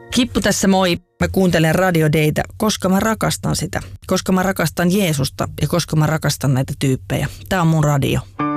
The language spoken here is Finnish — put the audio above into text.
Kippu tässä moi. Mä kuuntelen Radio Daytä, koska mä rakastan sitä. Koska mä rakastan Jeesusta ja koska mä rakastan näitä tyyppejä. Tää on mun radio.